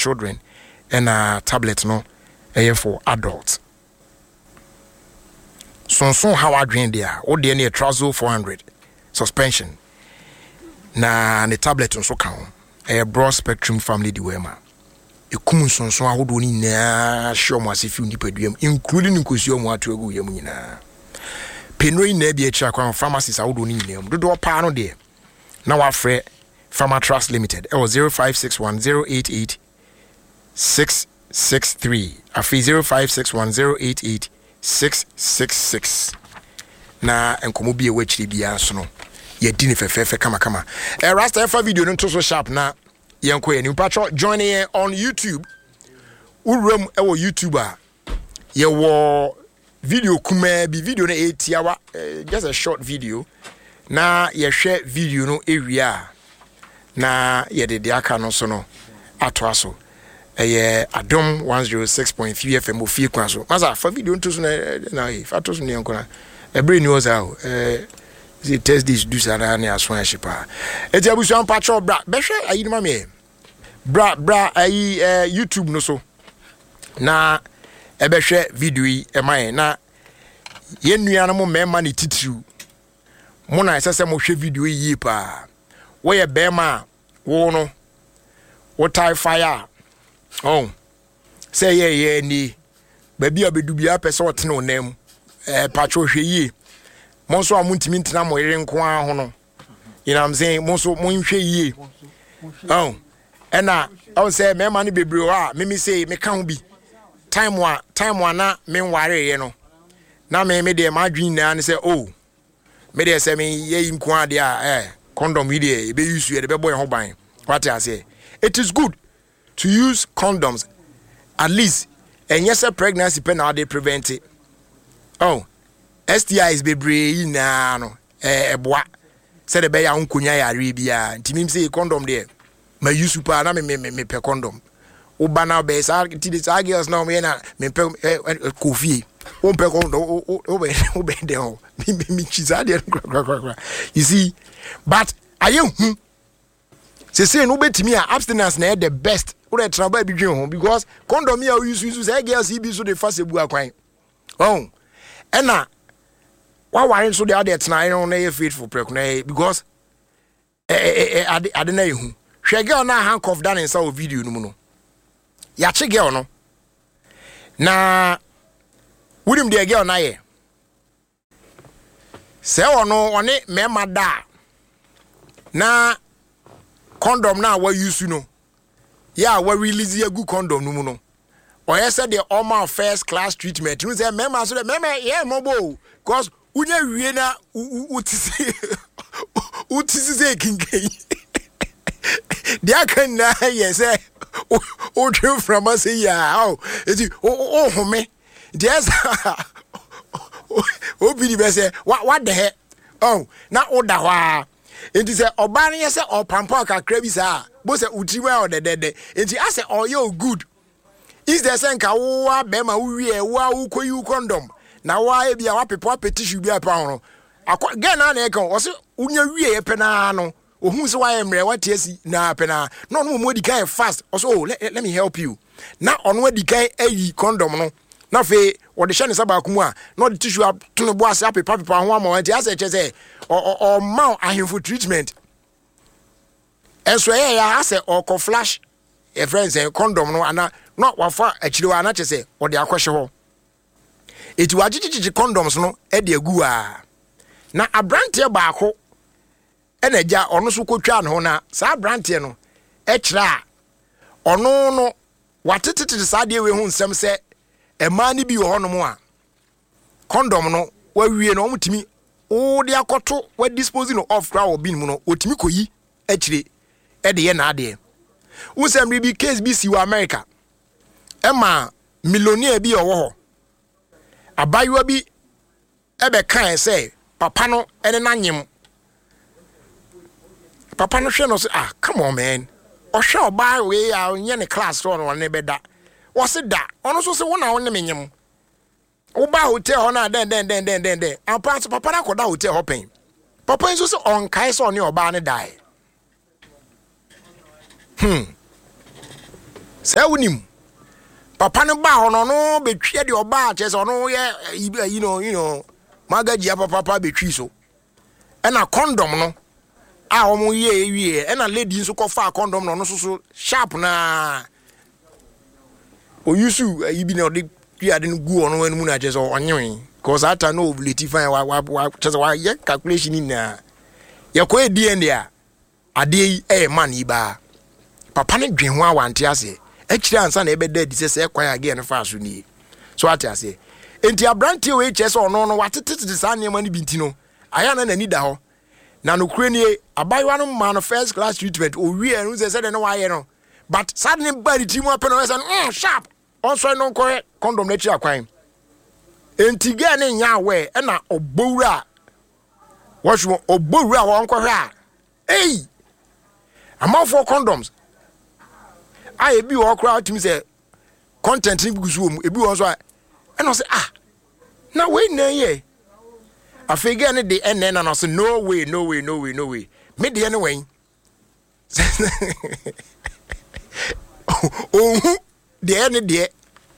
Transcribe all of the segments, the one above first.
children and a tablet no for adults. So how I drain there, or the near Trazo 400 suspension. Na the tablet also count a broad spectrum family diwema. A common son so I would only na show my if you nipedium, including Nkusio Matu Yamina. Penry Nebi Chakwan pharmacies I would only name. Do a panel there. Now our friend Pharma Trust Limited. It was 0561 663. A fee 0561 666. Na enkomo bi e wachiri bia so no ye di ne fefefe kama rasta efa video no to so sharp na yenko ye ni patro join here on YouTube urum e wo YouTube a ye wo video kuma bi video na 8 hour just a short video na ye hwe video no ewia na ye de aka no so no ato aso Adom 106.3 FM ofie kwa so masa fa video nto so na fa to so ne yenko na every news how the test this do sana na aswan shipa eti abusu an patro bra behwe ayi ma me bra ayi YouTube no so na ebehwe video yi emaye na ye nua no mo mema ne titiru mo na sese mo hwe video yi pa wo ye bema wo no wo tie fire oh say ye ni baby obedu bia pese wotene onam patro hwe yi monso amuntimi ntina mo yere nko a ho no you know what I'm saying monso monhwe yi oh ena I say me ma ne bebre a me say me ka ho bi time one na me nware ye no na me de ma dwin na ne say oh me de say me ye nko a de a condom we de be use ye de be boy ho ban what I say it is good to use condoms at least and yes a pregnancy pen how they prevent it oh STI is bebre na no eboa said the be ya nkonya ya bia ntimi say condom there my use pa na me pe condom o bana be sa ti the girls now me na me pe coffee o pe condom o be there o me chiza there you see but aye say no betimi a abstinence na the best we try ba bi dwen ho because condom ya use say girls be so the fast ebu akwan oh ena why worry so the other tonight on a faithful prekuna because ade na ehu hwe girl na handcuff down in some video no mu no ya che girl no na wudim the girl na ye se ono one me mada na condom na wa use no ya wa release a good condom no mu no or you said the normal first class treatment you say mema so mema yeah mobo cause unya wie na utisi say kinkai dia kan na yes o dream from us ya oh eti o home just o bi di be say what the heck oh na o da hwa enti say oba ne say o pampa kakra bi sa bo say utriwa o de enti ase o you good is there senka wo be ma wo wie wo koyi condom na wa e bia wa pepo apetition bia pa ho again na e kan o se unya wie e pena no ohun se wa emre wa tiesi na pena no mo di kai fast o so let me help you na ono di kai ayi condom no na fe o de hye ne saba kumu a no de tissue to no bo ase apepa ho ama wanti ase che se o ma ahemfo treatment enso ya ase o ko flash e friends condom no ana no wa fa akiri wa na che se o de akwhye ho eti wajijiji condoms no e de agu a na abrantie baako ena ja ono so kotwa ne ho na sa abrantie no e kira ono no watetete sa de we hu nsem se ema ni bi ho no mo a condom no wa wie no omtimi o de akoto wa disposing of kra obi mu no otimi koyi akire e de ye na ade usem bi case bi si wa America ema millionaire bi owo ho abaywa bi ebe kan say papa no ene nanyem papa no hwe no say come on man o hwe oba we ya nye ne class ro no ne beda wo se da ono so se wo na wo ne menyem wo ba hotel ho na den apart papa na koda hotel ho pen papa nso se on kai so ne oba ne dai say unim papa ne ba ho no betwie de oba che se no ye you know magaji papa betwi so e na condom no a omo ye wie e na lady nso kofa condom no so sharp na o yusu ibi na odi ade no gu ono anu na che se onyen cause ata no ovulate fine wa che se wa ye calculation ni na ye ko e DNA a ade e man iba papa ne dwen ho awante ase akiri ansa na ebe dadi se kwan again fa so ni so ate ase enti abrante we chese ono no watetete sa niam ani binti no aya na nani da ho na no kure ni abayiwa no man first class treatment o wi enu se de no wa ye no but suddenly body team up no say sharp also no ko condom na chi akwan enti ga ne nya we na obowura washo obowura won ko hwe a amount for condoms I be all crowd to me say content in Guzum, a be also and I say now wait na ye. I figure any day and then I say no way. Made the anyway. Oh the any day.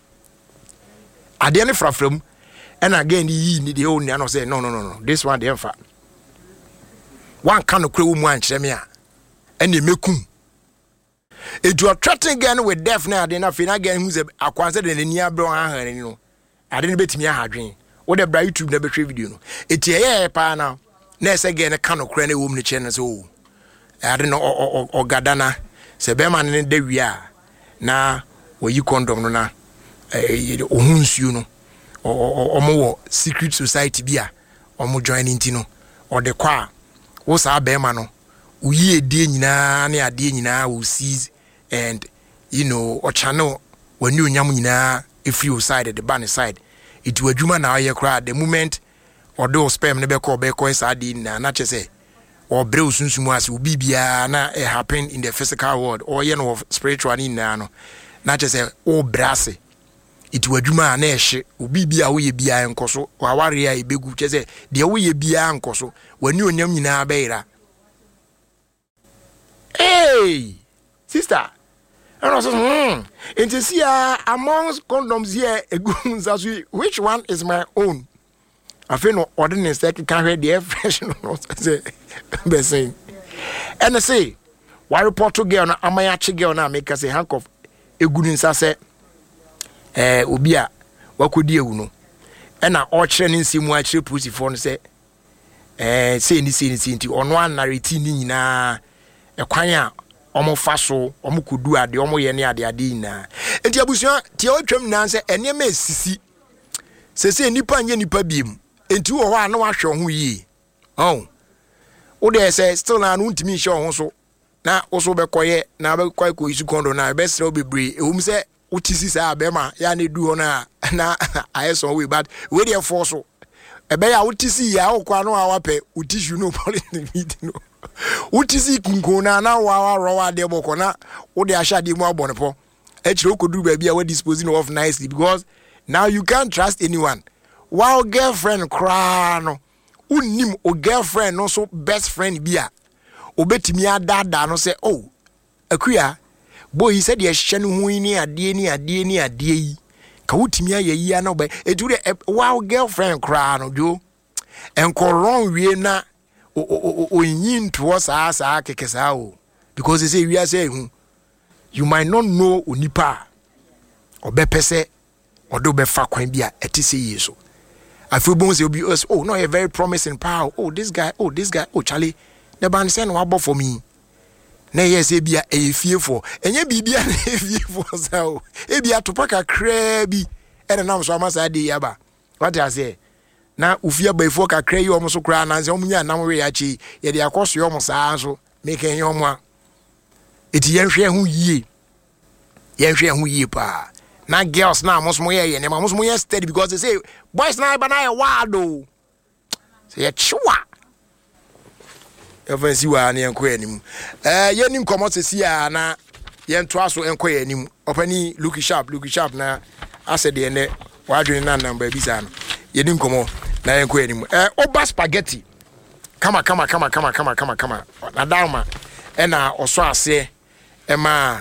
I didn't from and again the only and I say no. This one the fact. One kind of crew one chemia and they make it you are threatening again with death now, then I feel again who's a quasi than the near brown, you know. I didn't bet me a dream. What a bright YouTube never video. It's a pa now. Next again, a can of cranny woman channel. So I don't know or Gadana. Say Beman in the we are now where you condom na Ohuns, you know, or more secret society beer or more joining Tino or the choir. What's our Bemano? We na near Dina will seize and or channel when you nyamina if you side at the banner side. It will juma now ye cry the moment or those spam never call back coins are din not just say or brews sunsumas will be na it happen in the physical world or of spiritual in nano not just say oh brassy. It will juma nesh will be away be and coso or warrior begu chese the away be and coso when you nyamina beira. Hey, sister. And I said, and to see amongst condoms here, which one is my own? I feel no ordinance that can hear the air fresh. And I say, why report to girl, Amayachi girl now make us a hank of a good in Sase, Ubia, what could you know? And I orchard in Simu actually pussy phone say, say this on one narrative na. Ekwanya omo faso omo kudu ade omo ye ne ade na enti abusuan tie otwam na se ene ma sisi se nipa anye nipa biem enti wo ho a na wahwe ho yi wo de se still na no ntimi hye ho so na wo so bekoye na bekoy ko isu kondo na be sre obebre ehum se utisi sa abema ya na du ho na ayeso we but we dey force so ebe ya utisi ya wo kwa no awape utishu no polymeat no utisi kunkona na wa rowa de bokona wo de ashade mu abonepo echiro kodu ba bia we disposing of nicely because now you can't trust anyone. Wow girlfriend cry no unim o girlfriend no so best friend bia obetimi adada no say oh akuya boy he said ye hye no hu ni ade yi ka wutimi ayi na oba edu de wow girlfriend cry no do enkoron wie na o yin to us asa kekesa o because they say we are saying you might not know onipa obepese odo be fa kwan bia etise yeso afi bon say obi us oh no a very promising power oh this guy oh Charlie the band say no abo for me na yes e bia e fie for enye bibia na e fie for sa o e bia to paka kra bi e na nam so amasa de yaba what I say na ufia baifo kakra yi omo so kra na nse omo nya nam we ya chi ye de akoso omo saa so make en omo a eti yenhwe hu yi pa na girls na mosmo ye ne mosmo ye steady because they say boys na ba na ye wado say ye chiwa even si wa na enko anim ye nim komo se si a na ye nto aso enko anim opani Lucky Sharp na ase de ne wadwene na number bi sa no ye nim komo na enko anim oba spaghetti kama na dalma ena oso ase ema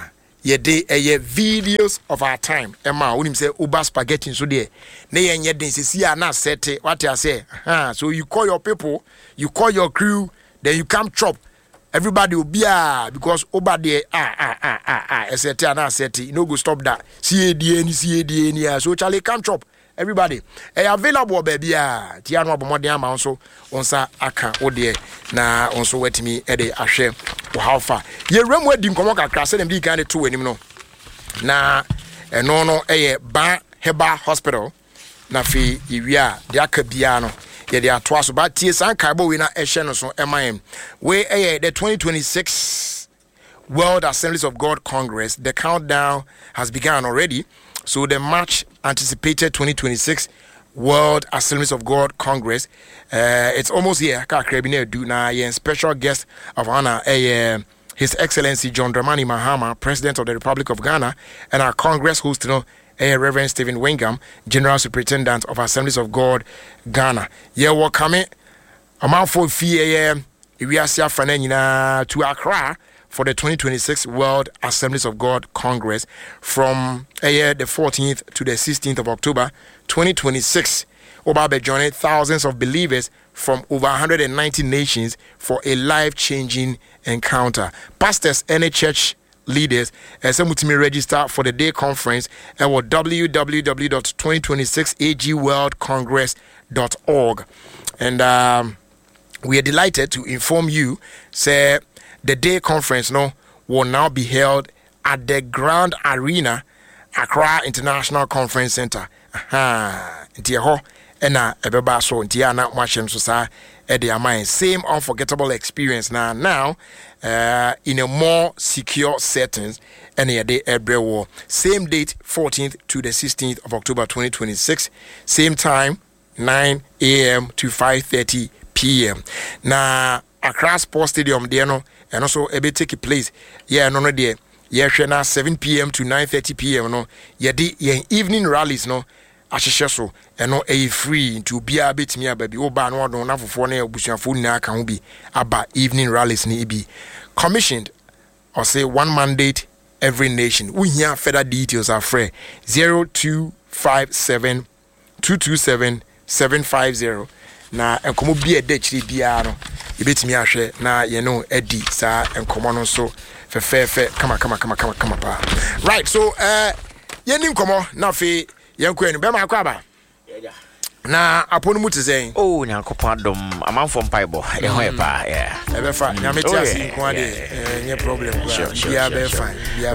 ye de videos of our time Emma when him say uber spaghetti so there na ye den sisi na set what I say so you call your people, you call your crew, then you come chop. Everybody will be because over there set na set you no go stop that CAD so Charlie come chop. Everybody available baby tiano abomode ama so onsa aka ode na onso wetimi ede ahwe wo how far ye rem wadi nkomo kakra se dem di kan to wanim no na eno no Ban Heba Hospital na fi iwia de aka bia no ye de ato aso ba tie san kaibo we na ehwe no so eman we the 2026 World Assemblies of God Congress. The countdown has begun already. So the much anticipated 2026 World Assemblies of God Congress, it's almost here. Special guest of honor, His Excellency John Dramani Mahama, President of the Republic of Ghana, and our Congress host, Reverend Stephen Wingham, General Superintendent of Assemblies of God Ghana. Yeah, welcome. Amount for fee, we are to Accra for the 2026 World Assemblies of God Congress from the 14th to the 16th of October 2026. Obabe joined thousands of believers from over 190 nations for a life-changing encounter. Pastors and church leaders some register for the day conference at www.2026agworldcongress.org. And we are delighted to inform you, say, the day conference will now be held at the Grand Arena, Accra International Conference Center. Same unforgettable experience now in a more secure settings. Same date, 14th to the 16th of October 2026. Same time, 9 a.m. to 5:30 p.m. Now, Accra Sports Stadium, and also a bit take place. There. 7 p.m. to 9:30 p.m. Evening rallies so and free to be a bit me baby oba no don na fofo na abusuafo na kan bi aba evening rallies ni bi commissioned or say one mandate every nation. We hear further details are free 0257 227 750 na enkomo bi e da chiri bia no ebetimi ahwe na ye no edi sa enkomo no so fefefe kama pa. Right, so yenim komo na fe yenko enu be ma akwa ba na aponu mu tezeng nyankopon dom amanfo mpaibo e ho e pa be fa nyame ti asi ko ade nye problem bia be fine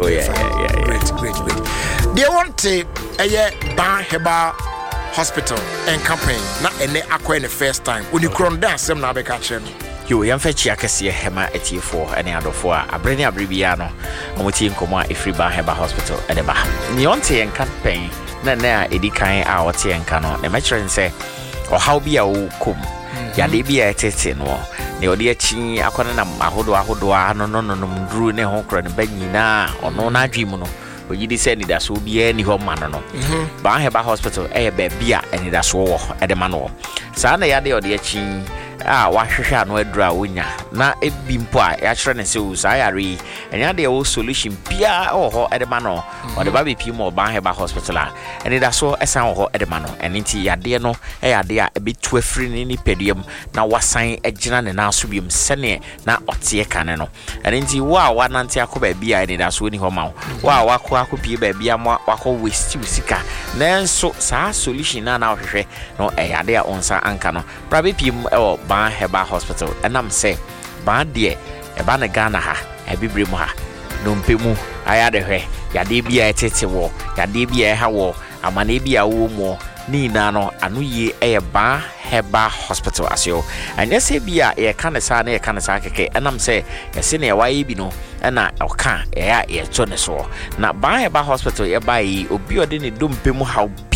great they want to Ban Heba Hospital and campaign na ene akwa in the first time unikron da asem na be ka kire no yo yamfa chia kese hema etiefo ene adofo a abrene abribia no omoti nkomo a efri Ban Heba Hospital ene ba ni onte en campaign na edikan a wote en ka no na metren se o how bia wo kom ya de bia etete no ne odi achi akwana na ahodo no nduru ne ho kro ne banyina ono na adwim no oyidi se ni da so bia ni ho ma no Ban Heba Hospital be bia eni da so wo edema no sa na ya de odi achi wahwehwe ano adura wonya na ebimpo a ya kire ne se wo sa yare enya de wo solution bia ho edema no o de ba be pimo Ban Heba Hospital a eni da so esan ho edema no enti yade no yade a ebetu afiri ni pediem na wasan agina ne na so biem sene na otie kane no enti wa nante akoba bia eni da so ni ho ma wa akopie ba bia mo wako waste sika nanso sa solution na hwehwe no yade a onsa anka no prabe piem Ban Heba Hospital enam se ban de eba na Ghana ha ebibre mu ha no mpemu ayade hwe yade bia etete wo yade bia ha wo amane bia wo mo ni na no anu yi Ban Heba Hospital asio anya se bia ye kanesa na ye kanesa keke enam se yese na waye bi no na oka ye to ne so na Ban Heba Hospital ye bai obi ode ne dompemu ha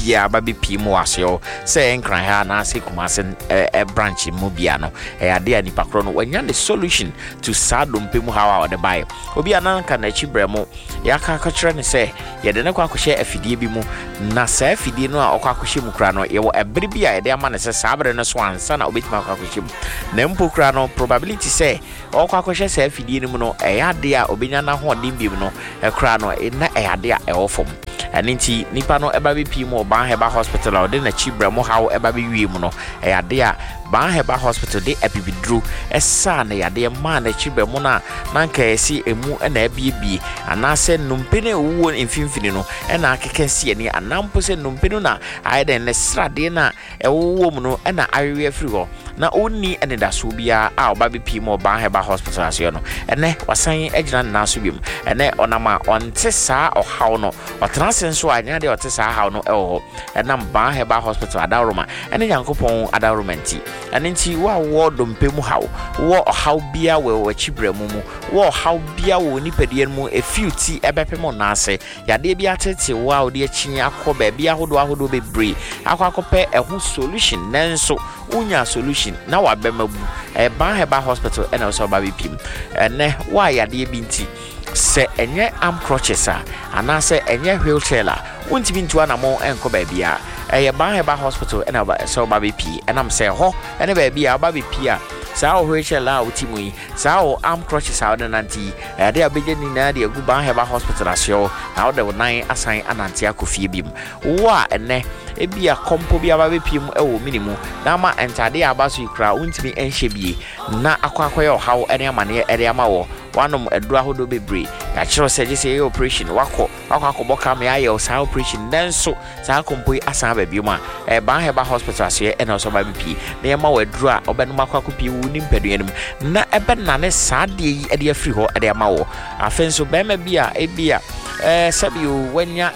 bia ba be pii mu aseo se enkran ha na se Kumase branch mu bia no ade a nipa kro no wanya the solution to sadompe mu hawa o de bai obi ananka na chibremo ya ka kire ne se ye de ne kwa kohye afidie bi mu na sa afidie no a okwa kohye mu kra no ye wo ebere bia ye de ama ne se sabre no so ansa na obetima kwa kohye mu na mpo kra no probability se okwa kohye sa afidie no mu no ade a obenya na ho odin bi mu no kra no na ade a ewofom aninti nipa no eba be pii mu Ban Heba Hospital o de na chibremo hawo eba be wie mu no ade a Ban Heba Hospital de ebibidru esa na yade ma na chibremo na nanka esi emu na ebiebie anase numpene wo mfimfini no na akekesi ani anampo se numpene na ayede ne srade na ewo mu no na awewe afiri ho na onni ene da so bia a oba be pii mu Ban Heba Hospital aso no ene wasan agina na so bim ene onama onte saa ohaw no otransenso anya de ote saa haw no ewo enam Ban Heba Hospital adaroma ene yankopon adaromenti ene nti wo dompe mu haw wo haw bia we chibremu mu wo haw bia wo nipadie mu efiuti ebepem na ase yade bia tete wo de achi akoba bia hodo bebre akope ehu solution nanso unya solution na wa bemabu Ban Heba Hospital ene so ba bipim ene wa yade bi nti se enye arm crutches ana se enye wheelchair la untimi ntu anamo enko ba bia Ban Heba Hospital ene so ba bipi enam se ho ene ba bia ba bipi a saa wheelchair la utimu yi saa arm crutches a de nanti ade abeje ni na de agu Ban Heba Hospital asyo na de nan asan ananti akofie bim wa ene ebia kompo bia ba bepiem ewo minimu na ma entade abaso ikra untimi enhye bie na akwakoye ohaw ene amane ere amawo wanom edura hodo bebre ya chiro seje se operation wakọ me aye sa operation nanso sa kompo asan ba bioma Ban Heba Hospital aso ene so ba bepi na ye ma wadura obenum akwakopi wu ni mpaduanum na ebe na ne saade yi ede afiri ho ede amawo afenso bema bia ebia sabio wanya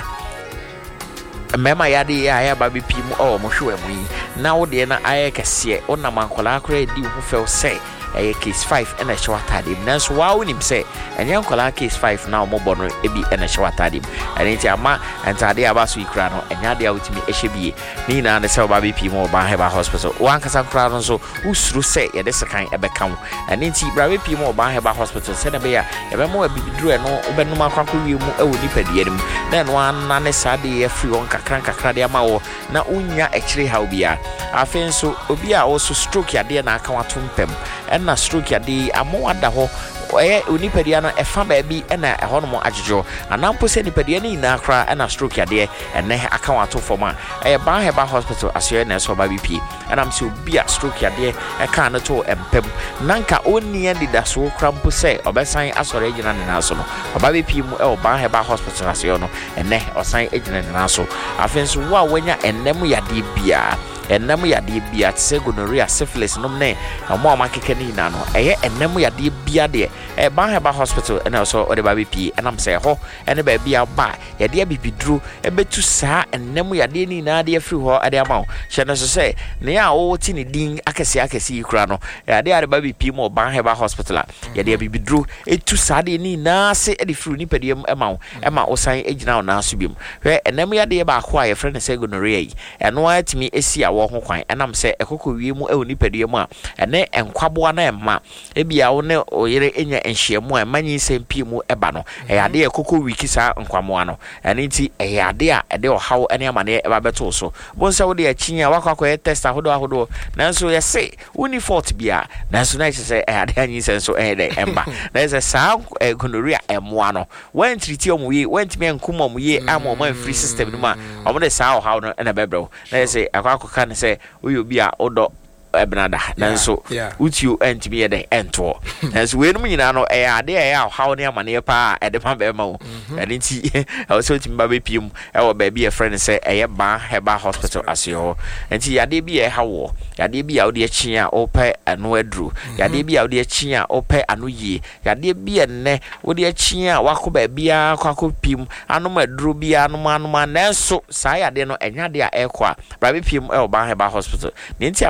mema yade ya ba be pii mu mo hwe mu yi na wo de na aye kese ona mankola akra di hu fel se case 5 ena shawatade nanso wa wonim se enya nkola case 5 na omo bono ebi ena shawatade enti ama entade abaso ikra no enya de awutimi ehye ni na ne se ba be pii mu Ban Heba Hospital wan kasa kra no so usuru se ye de sekan ebeka ho enti bra be pii mu Ban Heba Hospital se na be ya ebe mo abibidru no obenum akwakọ wi mu ewo nipadie nim na no an ne sade ye free on kakra de ama wo na unya ekire ha obia afenso obi a also stroke yade na aka watompem na stroke yade amo ada ho unipadia no efa baabi na ehonom ajejo anampo se nipadia ni na kra na stroke yade ene aka wato forma Ban Heba Hospital aso na so ba BP anam se obi a stroke yade eka na to empem nanka oni andi da so krampo se obesan asore agina na so no ba BP mu Ban Heba Hospital aso no ene osan agina na so afenso wa wanya enem yade bia enam yade bia tse gonorrhea syphilis nom ne amo amakeke ni na no enam yade bia de Ban Heba Hospital ena so ode ba BP enam se ho ene ba bia ba yade abibidru ebetu saa enam yade ni na de afiri ho ade ama hye no so se ne a wo ti ne din akese ikura no yade ade ba BP mo Ban Heba Hospital yade abibidru etu saa de ni na se ede firi ni pediem ema osan agina na so biem hwe enam yade ba ko a ye frɛ ne se gonorrhea yi eno atimi esi a wo ho kwan enam se ekoko wie mu ewo ni pediem a ene enkwaboa na ema ebia wo ne oyere enya enhyiamu a manyi sempie mu eba no yade ekoko wiki saa nkwamo ano ene nti yade a ede ohaw ene amane eba beto so bonsa wo de achinya wakwakoye test ahodo nanso ye se uni fault bia nanso na se yade anyi senso de emba na se saa gonorrhea emo ano when treat omu yi when timi enkum omu yi ama omu free system no ma omu de saa ohaw no ena bebrew na se akwakoka ne se uyo bia odo ebnada nanso utio entimi ye de ento nanso we no nyina no ade how ne amane pa ede pa be ma wo ade nti also timi ba be piem wo ba bi e friend say Ban Heba Hospital asyo nti yade bi e hawo yade bi a wo de achi a ope anu adru yade bi a wo de achi a ope anu yi yade bi enne wo de achi a wako ba bia kwako piem anu madru bia anu nanso saa yade no enya de a ekwa ba be piem Ban Heba Hospital nti Ban Heba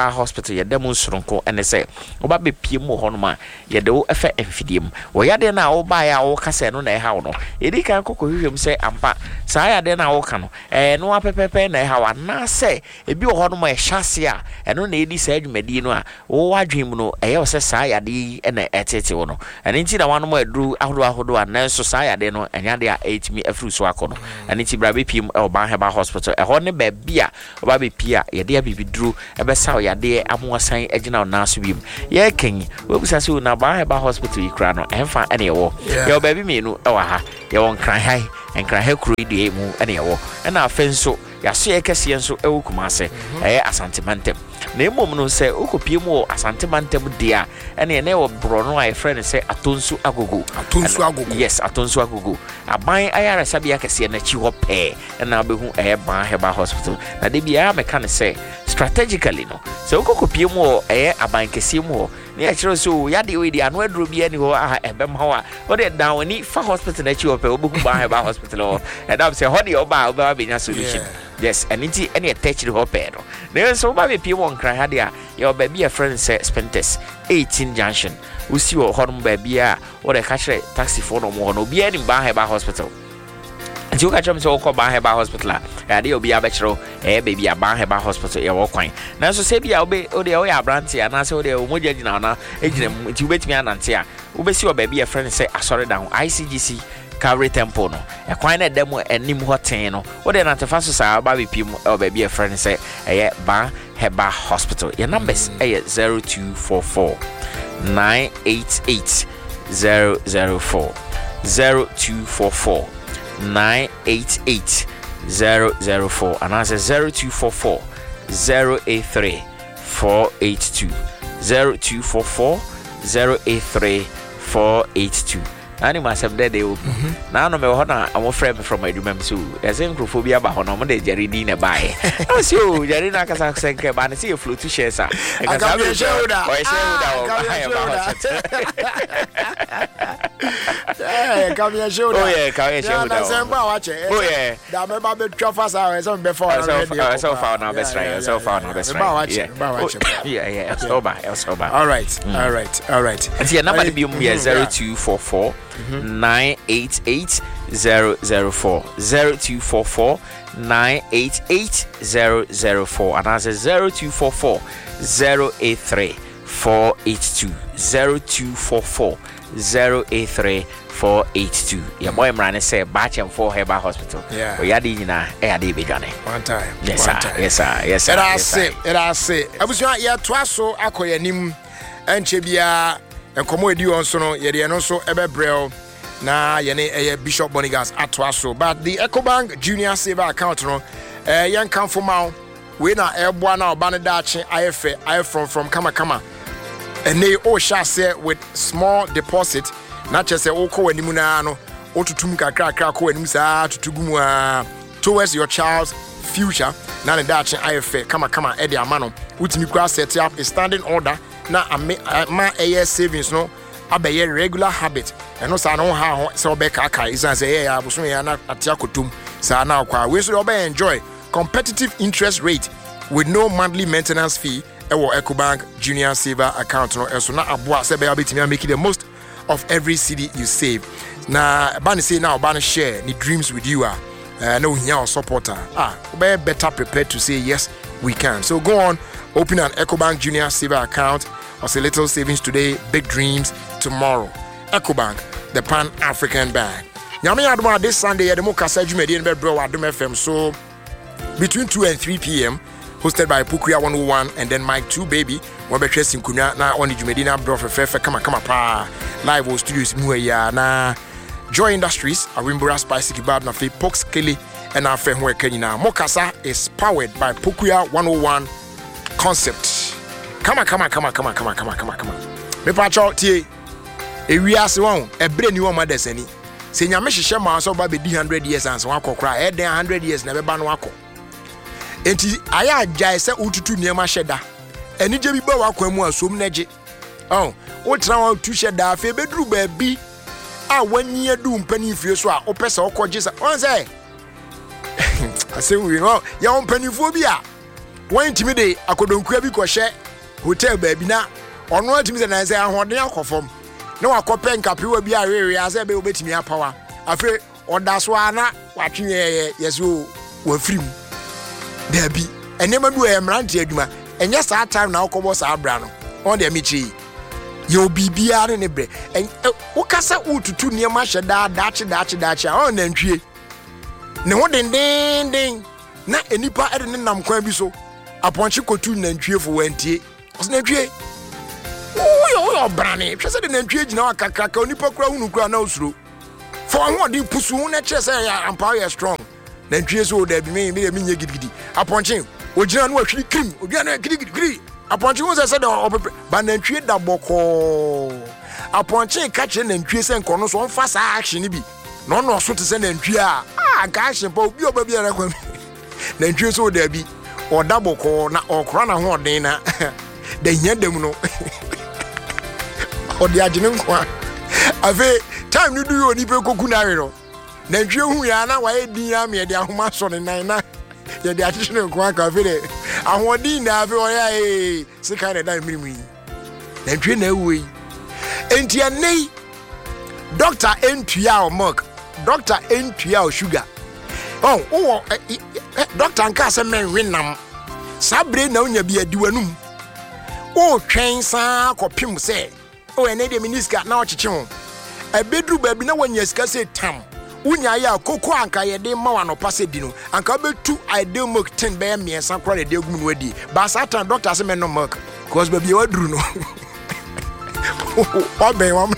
Heba Hospital, your demonstranco, and they say, Oba be Pimo Honma, ye do effect amphibium. Or ya then I will buy our casino, ne how no. Edi can cook him say, Ampa, Saya then I will cano, and no pepe, ne how I say, a be honma chassia, and no lady said Medina, oh, I dream no, I was a Saya D and a etetono, and indeed I want more drew out of and then society no, and yadia ate me a fruit swacono, and it's Brabby Pim or Heba Hospital, a honey beer, Baby Pia, your dear baby drew, a best ya dear, I'm more saying, Edina Nasubim. Yeah, King, we was as soon now Heba Hospital, you crown, and find any war. Your baby me no, oh, you won't cry high and cry her creed, any war, and our fence so. Ya see kesi so e wokumase asantemantem na emom no se okopie mu asantemantem dia ene ene wo bro no ai friend say atonsu agogo yes atonsu agogo aban ayara sabia kesi na chi ho pe na behu ban Heba Hospital na de bia me kan say strategically no se okopie mu aban kesi mu ni a chiro so ya de we di anu aduro bia ni ho ebem ho a o de down ni fa hospital na chi ho pe obehu ban Heba Hospital and am say ho de oba benya solution. Yes, and it's any attached to her bed. There's so many people on Crahadia. Your baby a friend said Spentes 18 Junction. We see your home baby or a catch taxi for no more. No be any Heba Hospital. And you catch them so called Heba Hospital. And you'll be a bachelor, baby a Heba Hospital. You're walking. Now, so say, I'll be oh, the way I brandy and I saw the Mujana, agent, you wait me an answer. We see your baby a friend say, I saw it down ICGC. Carry tempo no e kwan na dem anim hoten no wo de na tefa so sa ba be pim o baby a friend say ba Heba Hospital your numbers 0244 988 004 0244 988 004 and as 0244 083 482 0244 083 482 Ani myself there they open. Now no me hona I'm friend from my room so as encrophobia ba hono mo de Jerry di na bae. I see you Jerry na kasa senke ba na see you flow to share sa. E kasa be shoulder. O yeah, come here shoulder. Oh yeah, come here shoulder. Na semba watch. Oh yeah. Da me ba be twa fast hour so be for na. So far now best right. So far now best right. Yeah. Sober. All right. And your number be 0244 988 004 0244 988 004 and as 0244 083 482 0244 083 482. Your boy Mrane say batch and for Heba Hospital. Yeah. We yadi na yadi bejane. One time. Yes sir. It I say. Abusua ya twaso akoye nim enche bia enkomo edi on so no ye de no so ebebrel na ye ne Bishop Bonigas atwaso but the EcoBank Junior Saver account no yan kan for ma we na eboa na oba ne dache I from kama and they all shall say with small deposit not just say oko wanimu na no otutum kakra ko wanimu sa tutugumu towards your child's future na ne dache IFA kama e de amano utimi kwa set up a standing order na ma savings no abeye regular habit and no sa no ha so be kaka is say ya boso ya na atia kotum sa na kwa we so be enjoy competitive interest rate with no monthly maintenance fee ewo EcoBank Junior Saver account no eso na aboa se be abetimi make the most of every cedi you save na ban say now ban share the dreams with you no here supporter be better prepared to say yes we can. So go on, open an EcoBank Junior Saver account or say little savings today, big dreams tomorrow. EcoBank, the Pan-African Bank. Nyame adoma this Sunday the Mokasa Jumedi and Bedbro Adom FM. So between 2 and 3 p.m. hosted by Pukuya 101 and then Mike 2 Baby. Wabe Chasing Kunya na on the Jumedina bro fefe kama pa live o studios muya na Joy Industries, Arimbura Spicy Kebab na fe Pox Kelly and our friend who Kenina. Mokasa is powered by Pukuya 101 concept. Come on. Me pacho tie e wiase won e bre ni won ma desani. Se nyame hihye ma so ba be 100 years and so akokra e den 100 years na be ba no akọ. Enti aya agya se ututu niam ahyeda. Eni je bi ba wakwan mu asom nage. Oh, wo tra wa tu hyeda afi beduru ba bi a wanyi adu mpani fie so a opese okoje sa. On say I say we know ya mpanifuo bi a One intimidate akodonkua bi kɔhye hotel baabi na ɔno atimi sɛ nanse ahoɔden akɔfam na wakɔpɛ nkapewa bi awewe ase be obetimi apawa afre ɔda so ana watwe yeso wafrim dabi enema bi o mrante adwuma enya saa time na wokɔbɔ saa bra no on de michi yo bibia ne bre wokasa ututu niema hye dachi on nantwie ne ho den na enipa ede ne nam kwan bi so aponche kotu nantwie fo wantie osnantwie oyo brane twese de nantwie gina wakakaka onipa kura hunu kura na osuro for ho de pusu na kire say ya empower strong nantwie so da bi me nye gidigidi aponche ogina no ahwiri krim ogina no gidigidi aponche ho say de ba nantwie da boko aponche ka kire nantwie se nkono so onfa sa action bi no no so te se nantwie ka action pa obi oba bi ara kwa nantwie so da bi oda boko na okra na ho den na da nya dem no odi agene nkwa ave time no do yo ni pe koku na no nantwie hu ya na wa edin ya me de ahoma so ne nan na ye de atihwe nkwa ka ave de ahodi na ave oya sika na dan mirimu nantwie na ewe enti anei doctor entua o milk doctor entua o sugar doctor anka se men winam sabre na onya bi adiwanum o twen sa kopim se o ene de miniska na ochiche ho abedru baabi na wanya sika se tam unya ya koko anka ye de ma wano pase di no anka betu ideal milk 10 be miensa kora de agum no adi ba satan doctor se men no milk cause baabi wadru no o ben wam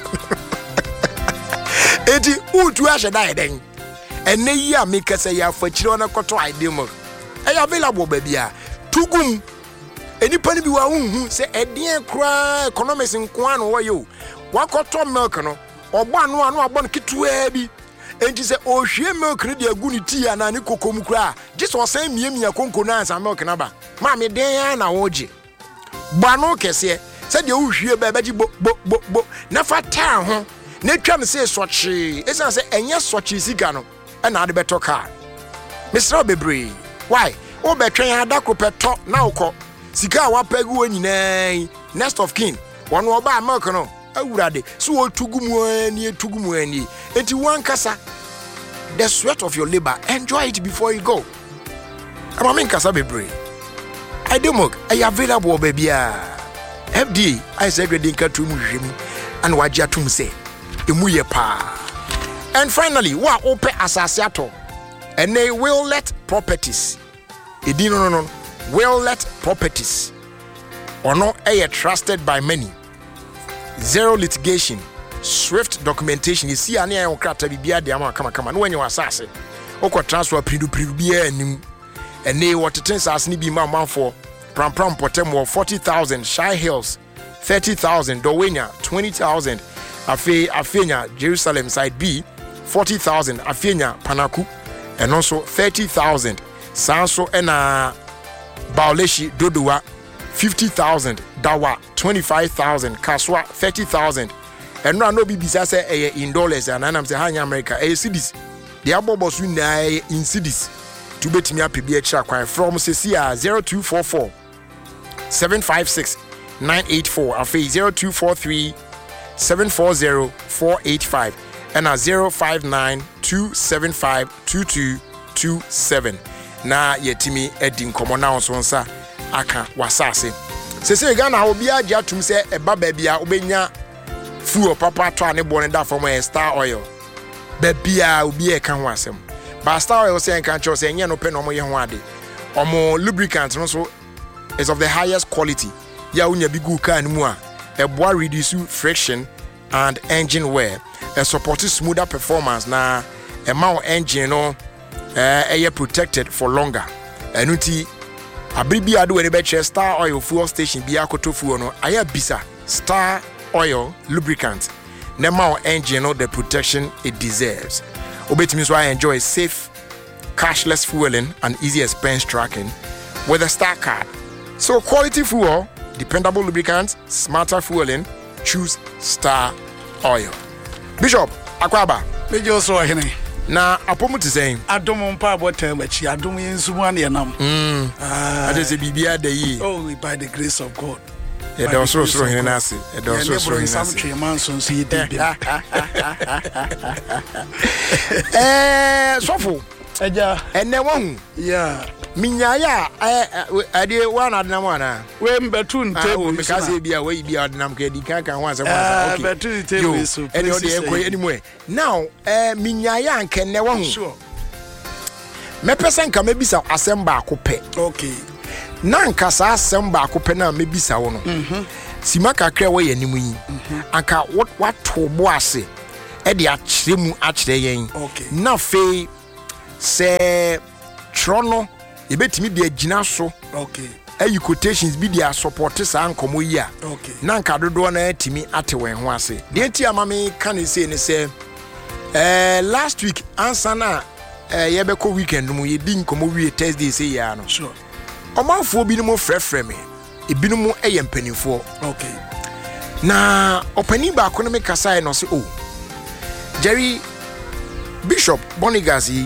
eti utu ahye da eden ene yi a make say ya fachire ona koto ideal milk e available baabi a tugum enipa ni bi wa hunhu se edien kra economics nko an wo yo wakoto milk no ogbo anu agbo kitwa bi enti se ohwie milk ni de agu ni tea na ni kokom kra jiso san miemia konko na ansa milk na ba ma me den na woje gbanu kese se de ohwie ba baji bo na fata ho na twam se sochi esa se enye sochi sika no e na ade beto car Mr. Bebre why o betwen adako peto na ukọ sika wa pegu anyina next of kin wono oba milk no awurade so otugumu ani enti wan kasa the sweat of your labor enjoy it before you go amamin kasa bebre idemok ay available baby FDA I say grading ka tu mu hwem and wagia tum say emu ye pa and finally wa ope asase ato and they will let properties no will let properties or no trusted by many. Zero litigation, swift documentation. You see, I near Krata Bibia, the Ama Kama, when you assassin. Oko transfer Pridubia and they what it is as Nibi Mamma for Pram Potemo 40,000, Shy Hills 30,000, Dowenia 20,000, Afenya, Jerusalem side B 40,000, Afenya, Panaku, and also 30,000. Sanso ena Baoleshi Dodua 50,000, Dawa 25,000, Kaswa 30,000. And no bibisa say in dollars and I'm say hanya America cities. The abobos win in cities to bet me up PBH from Cecia 0244 756 984 afi 0243 740 485 and a 059 275 2227. Na yetimi edin komo na onsonsa aka wasase sese Ghana obi agi atum se eba bia obenya fuel papa to ane bo ne da from Star Oil bia obi e kan ho asem ba Star Oil se enkan cho se enye no pe no mo ye ho ade omo lubricant no so is of the highest quality ya unya bi gu car mu a eboa reduce friction and engine wear support smoother performance na emma engine no air protected for longer. Enuti abribi adu we be Star Oil fuel station bi akoto fuel no aya bisa Star Oil lubricant. Nema engine no the protection it deserves. Obetimi so I enjoy safe cashless fueling and easy expense tracking with a Star card. So quality fuel, dependable lubricants, smarter fueling, choose Star Oil. Bishop Akwaba. Mejo so hene. na apomu te saying Adom mpa abotem achi adom yensumu ane nam ade se bibia da yi oh by the grace of God e da so hene na ase e da so hene na some ase tree man so ye di sofo eja ene wahu yeah minyaya ade wan adnam wana we mbetu ntable me ka se bia we bia adnam ka di kan ho asem okay mbetu ntable so ene ode enko anymore now minyaya nke ne wahu sure me person ka mebisa asem ba akopɛ okay na nka sa asem ba akopɛ na mebisa wo no sima kakra wo yanimu yi anka what to bo ase e de akyere mu akyere yen na fe se trono yebetimi de agina so okay ayi quotations bi dia support sa ankomo yi a okay na nka dodo na atimi ate wen ho ase de enti amame ka ne se ne se last week ansa na yebeko weekend mu yedi nkomo wie Thursday say ya no sure omanfo bi no mo frefre me ebi no mo empanifo okay na opani ba ko no me kasa no se oh Jerry Bishop Bonigazi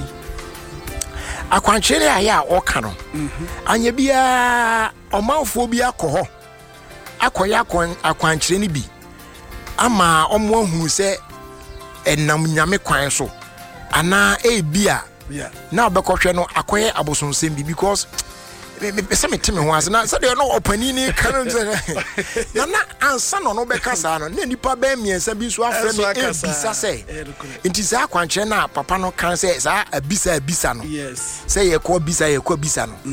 akwanchere aya oka no anya bia omanfo bi akoho akoya akwanchere ni bi ama omo ahunu se enam nyame kwan so ana ebia na obekɔhwɛ no akoye abosonsem bi because me se me teme ho ase na se de no opani ni kan na ansa no beka sa no na nipa ba miensa bi so afre me ebisa se enti sa akwankyere na papa no kan se sa abisa no yes se ye ko bisa no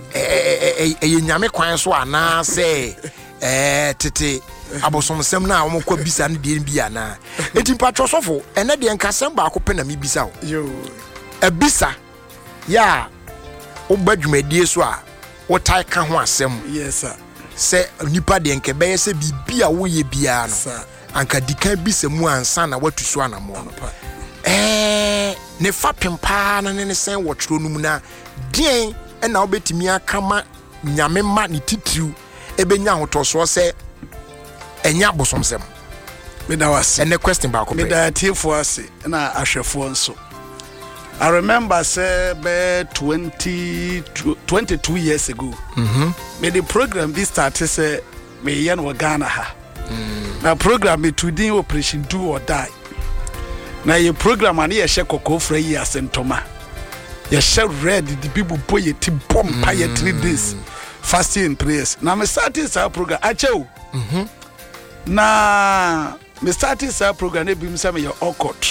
ye nyame kwan so ana se tete abosomsem na wo ko bisa no de bi ana enti patro sofo ene de nkasem ba ko pe na me bisa wo yo abisa ya obadwumadie so a wotai ka ho asem yes sir se nipa de nke beye se bibia wo ye bia no anka dikan bisa mu ansa na watu so anamo ne fa pempa na ne sen wo tworo num na den na obetimi aka ma nyame ma ne titiriu ebenya hotoso se enya bosomsem me da wase ene question ba ko me da tiefo ase na ahwefo nso I remember say 22 years ago. Me the program this started say me yan wa Ghana ha. Na program me to din operation do or die. Na your program ani ye she kokko fra yi asentoma. Ye she red the people boy ye ti bomb pa ye 3 days fasting and prayers. Na me started sa program achew. Na me started sa program e bi me say me your awkward.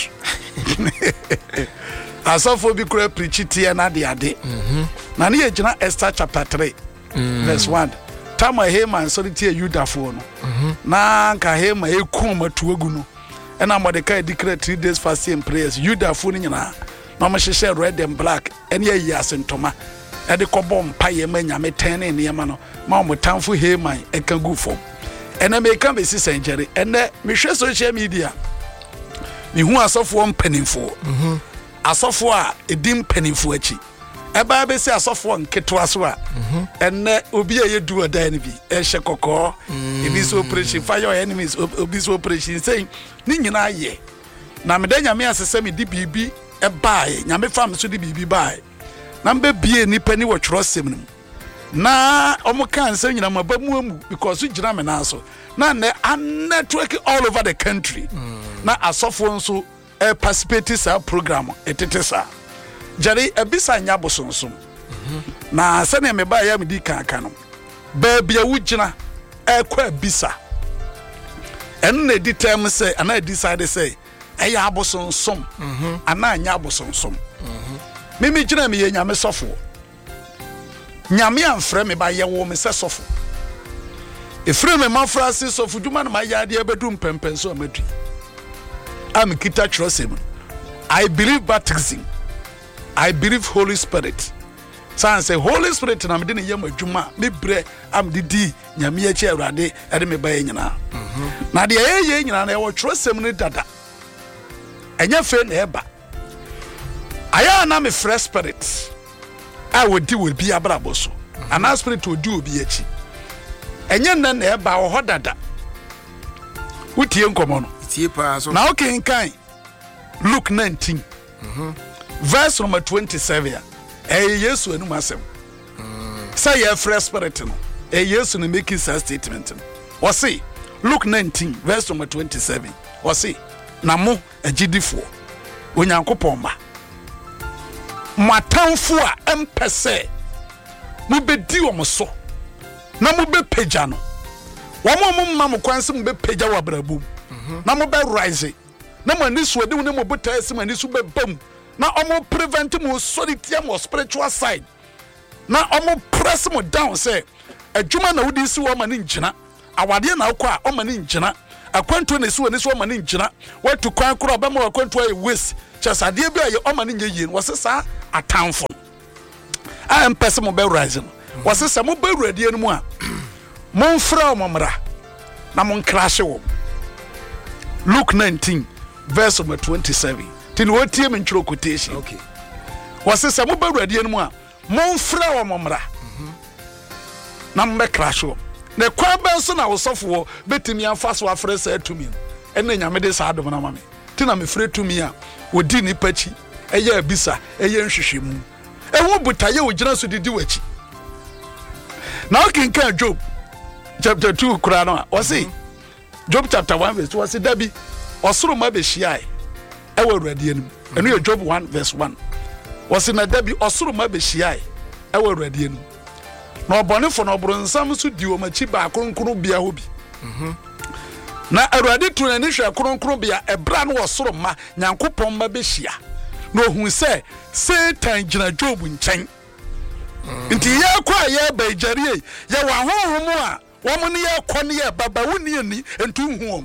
Asofo bi kura preach tie na de ade na ne yegina Esther chapter 3 verse 1 tama Haman so tie Yudafo no na nka Haman ekum matuagu no na Mordecai declare 3 days fasting and prayers Yudafo no nyina na mo hyehyɛ red and black ene yi asentoma e de kɔbɔ mpaye ma nyame ten ne ne ma no ma mo tamfo Haman e ka gu fom ene me ka be si senjere ene me hwɛ social media me hu asofo mpanimfo asofo a edim panimfo achi eba be se asofo nketo aso a enne obi a yedu odan bi e hye kokko ebi so operation fire your enemies obi so operation say ni nyina ye na me da nyame asese me di bibi e bae nyame fam so di bibi bae na mbe bie nipa ni wo twrosem nim na omo kan se nyina mabamu amu because gira me na so na ne network all over the country na asofo nso participate sa program etete sa jare ebisa nya bosonsom na se ne me ba ya me di kanka no ba bia wugina ekwa ebisa en na di time say ana decide say eya abosonsom ana nya abosonsom mimi gina me ye nyame sofo nyame amfre me ba ye wo me se sofo efre me mafrase sofo duma na ma ya de ebedu mpempenso amadu I'm kita trusting. I believe baptism. I believe Holy Spirit. So say Holy Spirit na me de yam adwuma me bre am didi nyame achi awrade ade me ba nyina. Na de ye nyina na e wo trustem ni dada. Enya fe na eba. Aya na me fresh spirit. I would do will be abrabo so. And our spirit will do be achi. Enya na na eba wo hodada. Wutie nkomo no. So now can Luke 19 verse number 27 yesu enu masem say ye fresh spirit no yesu no make his statement no o say Luke 19 verse number 27 o say na mo agidifo onyankopon ba matamfo a empese mo bedi wo mo so na mo be pagya no wo mo ma mo kwanse mo be pagya wa brabum na mo be rise na mo ani so de mo mo botaa sim ani so be bam na omo prevent mo solidity mo spiritual side na omo press mo down say adwuma na wodi si wo ma ne ngina awade na akọ a o ma ne ngina akwanto na si wo ne so ma ne ngina watu kwan kro ba ma akwanto aye west chasade bi aye o ma ne nyeye wo se sa atamfo I am person mo be rise no wo se sa mo be wurade anu a mo mfra mo mra na mo crash wo Luke 19 verse 27 tin wo tie me ntro quotation okay wo se sa mo be wurade anu a mo mfra wo mo mra na mo be crash wo na kwa ben so na wo sofo betimi amfa so afre sa atumi ene nyame de sa adom na mame ti na me fre tumi a wodi ni pachi eye abisa eye nhwehwemu ehu butaye wo gina so didi wachi na okin kan Job chapter 2 kura no o say Job chapter 1 verse 2 o say dabi osoro ma be hia ewo awurade anim enu ye Job 1 verse 1 o say na dabi osoro ma be hia ewo awurade anim na obonefo na obronsam so di o machi ba kronkron bia ho bi na awurade tu na ni hwe kronkron bia ebra no osoro ma nyankopon ma be hia no hu se Satan gina Job nchen nti ye kwa ye ba jariye ye wa honhom a wo mo ne ye kɔ ne ye baba woni ani ntu huom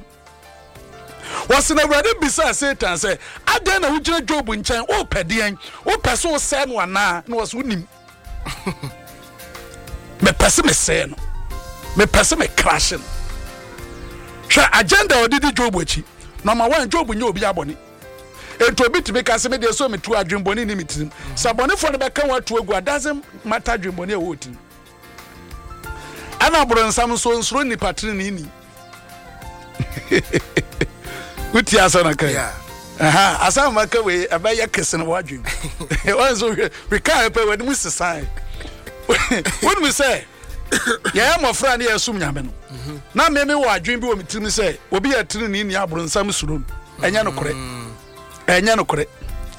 wasina awurade bisa Satan se adan na wo gina Job nchen o pɛdeɛn o pɛso o sɛ no ana na wo so nim me pɛse me sɛ no me pɛse me crash no hwɛ agenda odidi Job achi number 1 Job nye obi abɔne ento bit me ka se me de so me tu adwenboni ni mitirim sabone fo ne be kan watu egu doesn't matter adwenboni e wo tim ana bronsam so nsuro ni patrini ni uti asana kai aha asama maka we abaya kese no wadwen wanzo we can pe we mu sesai when we say ya mo fra ne yasum nyame no na me wo adwen bi wo mitirim say obi ya trini ni abronsam suro enya no kore enya no kore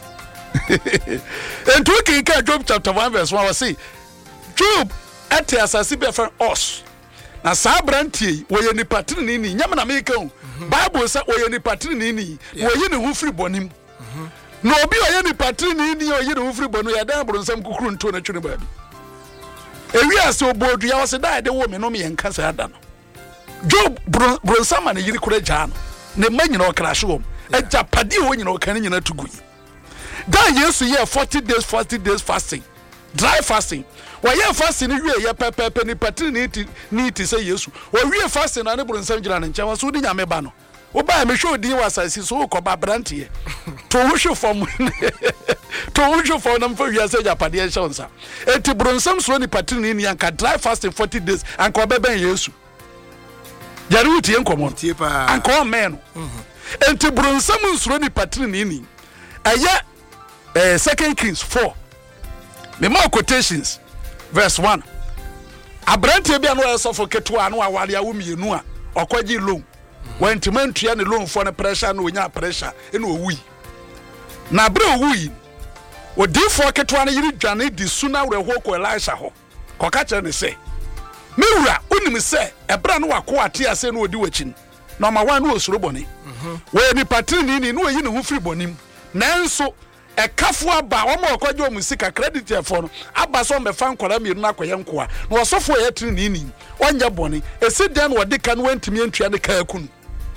and we can Job chapter 1 verse 1 was say Job at asasi be friend us na sa brantie wo ye ni patrini ni nyama na make o Bible say wo ye ni patrini ni wo ye ni hu free bonim no obi o ye ni patrini ni o ye ni hu free bonu ya dan bronsam kukuru nto na twene ba bi ewi ase obodu ya wose dai de wo me no me yenka sa ada no Job bronsam na yiri kura ja no ne manyina o crash wo eja padi wo nyina o kan nyina tugui dan yesu ye 40 days fasting dry fasting wa ye fasting ni wie ye pepepe ni patrini ni ti say yesu wa wie fasting na ne bronsam gira na nchen wa so di nyame ba no wo ba me hwe odi wa asasi so ko ba brantie to wo hwe fom to wo hwe fom na mfa wie say ja pade en shonsa eti bronsam so ni patrini ni anka dry fasting 40 days anka obeben yesu jari uti en komo anka o men enti bronsam nsuro ni patrini ni aya 2 Kings 4 me more quotations verse 1 abrante bia no esofo ketua no awale awumienu a okwaji loan went mantua ne loan for ne pressure no onya pressure ene owui na bre owui odifo ketua ne yiri dwane di suna wreho ko Elisha ho koka kire ne se mewura onim se ebra no wako ate ase no odi wachi no ma wan no osuro bone we ni patrini ni no oyi ne ho free bonim nanso ekafo aba wo ma okwaje o musika credit e for no aba so me fa nkora mienu na akoye nkoa na osofo ye trini ni onye bone esi den wo de kan wantimi antua ne ka akunu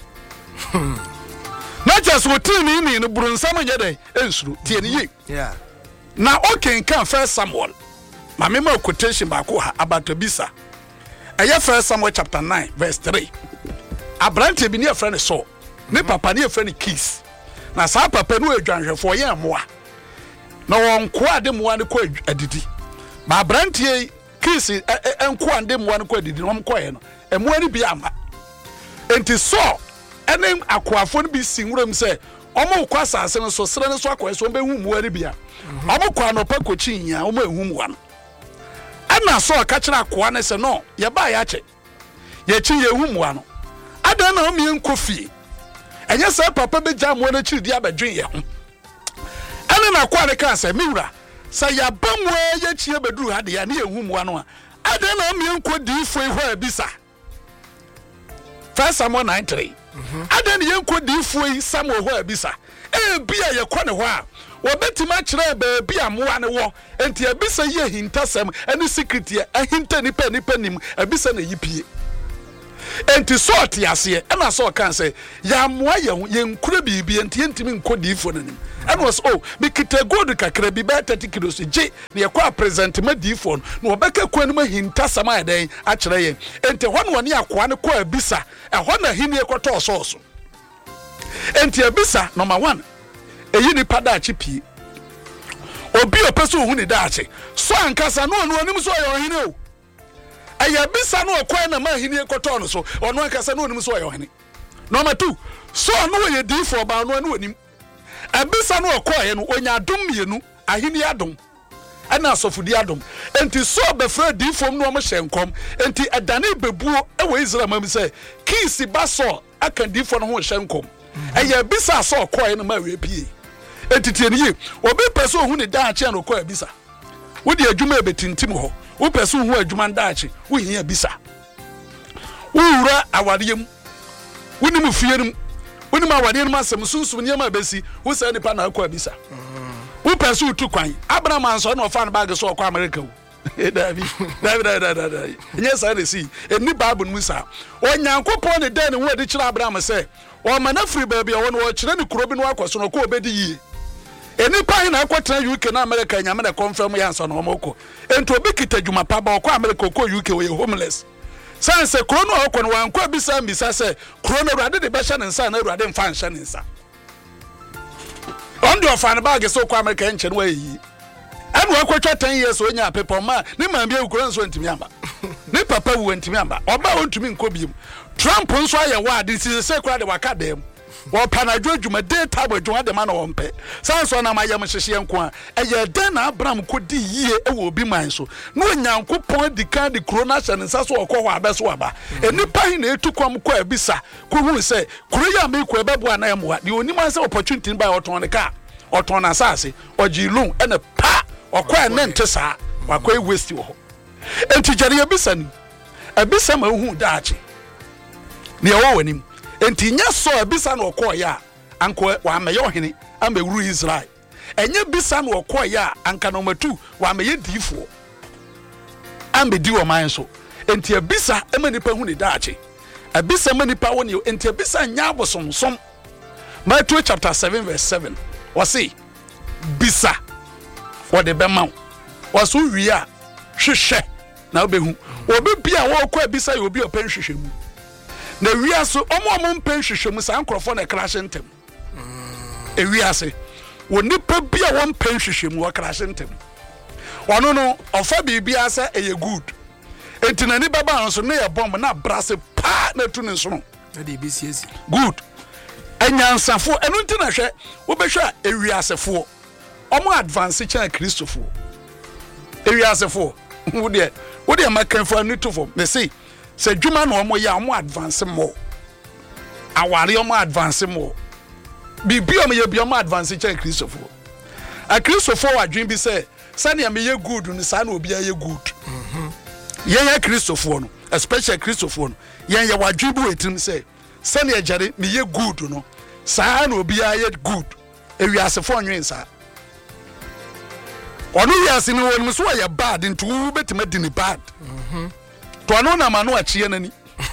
na just wo trini ni no brunsam nye den ensuru tie ni yi na oken kan first Samuel ma me ma quotation ba ko ha abatabisa aya first Samuel chapter 9 verse 3 abrante bi ne friend so ne papa ne friend Kis na sa papa no adwanhwefo ye moa na won ko ade moa ne ko adidi ba brantie Kis enko ade moa ne ko adidi no ko ye no emoa ni bi amba enti so ene akoafo no bi sinwuram se omo kwa asase no so sere no so akwa so be hu muwa ni bia omo kwa no pa kochi nya omo ehu muwa no ana so aka kira kwa ne se no ye ba ya che ye chi ye hu muwa no adan na omo yen kofi enye se papa be jam wo na chiri dia badwen ye ho ana na kwa ne ka se miwura sa ya bamwe ye chi ye beduru ha de ya ne ye hu muwa no adan na omo yen ko di fo ho abisa 1 Samuel 9:3 adan yen ko di fo Samuel ho abisa bia ye kɔ ne ho a wobetima kyerɛ ba bia moa ne wo enti abisa ye hintasɛm ene secret ye ahinta nipa nim abisa na yipie enti sort yase ɛna so kan sɛ ya moa ye nkura bibie enti entimi nkɔdi fo nanim ɛna was bi kita gold kakra bi ba 30 kilos je ne yakɔ present ma di fo no wobɛka kɔ ne ma hintasɛm adan akyerɛ ye enti hɔ no ne akwa ne kɔ abisa ɛhɔ na hinie kɔtɔ so enti abisa number 1 eyi ni padachi pie obi opeso hu ni dachi so ankasa no onim so yo hene o aya bisa no okwan na ma hene ekoto no so ono ankasa no onim so yo hene number 2 so no ye di for ba no onim abisa no okoye no onya adom mienu ahene adom ana asofudi adom enti so befra di fom no mo hyenkom enti adane bebuo e wo Israel mam se kisi baso aka di for no ho hyenkom aya bisa so okoye no ma we pie etitie ni obi peso hu ni daache na okoye bisa wodi adwuma ebetintim ho wo peso hu adwuma daache wo hia bisa wo wura awadeyem woni mu fierum woni ma awadeyem asem sunsun nyema besi wo sa nipa na okoye bisa wo peso tu kwan Abraham anso na ofa na bag so okwa America wo David nye sa de si eni Bible mu sa onyankopon ne den wo de kire Abraham se o ma na free baby o no kire ni kuro bi no akwaso no ko obedi yi eni pa na akwatra UK na America nyame na confirm ya nso no moko ento obi kita dwuma pa ba ko America ko UK we homeless sanse kuro no akọ no wan ko bisa mbisa se kuro no ruade de be hye nsa na ruade mfa nhye nsa on do fan bag so ko America nche no yi anu akwatwa 10 years onya pepo ma ni ma bia ukuro nso ntimi amba ni papa wu ntimi amba oba ontumi nkobiem Trump nso aye wa de si se kura de waka dem wo panadwo adwuma data adwuma de ma na wompe sanso na mayam hyehye nko a eye den na Abraham kodi yie e wo obi man so no Nyankopɔn di kan de corona hyɛ nsa so ɔkɔ hɔ abeso aba enipa hi na etukwam kɔ abisa ko hu se kuro ya me kɔ ebebo ana emoa de onim an se opportunity ba ɔtɔn ne ka ɔtɔn na asase ɔgi loan ene pa ɔkɔ ne nte saa wakɔ waste wo hɔ enti gyare abisa ni abisa ma hu daache ne ɛwɔ wanim enti nya so abisa na ɔkɔ ya anko wa ameye ohene amewuru Israel enye bisa na ɔkɔ ya anka no matu wa ameye difo ambedi wo man so enti abisa emanipa hu ne daache abisa manipa woni enti abisa nya abosomsom Matthew chapter 7 verse 7 wasi bisa for the bema waso wiya hwehwe na obehu obi bia wo kɔ abisa ye obi open hwehwe mu na wiase omo mpen hwehwemu sa nkrofo na krashe ntem ewiase woni pa bia won pen hwehwemu wa krashe ntem wono no ofa bibia asa eye good entina ni baba nso na ye bomb na brase pa na tu ne nso no na de bcs good anyansafo enu ntina hwe wo behwe ewiasefo omo advance chen Christopher ewiasefo wo de makanfo anutofo me say se dwuma no omo ya omo advance mo aware omo advance mo bibi omo ye bi omo advance chen Christopher a Christopher wadwen bi se sane me ye good no sa na obi ye good ye Christopher no especially Christopher no ye wadwen bi wetim se sane agare me ye good no sa na obi ye good ewiasefo onwen sa ono wiase no wonu so ye bad into betima di ni bad to ano na manu achie nani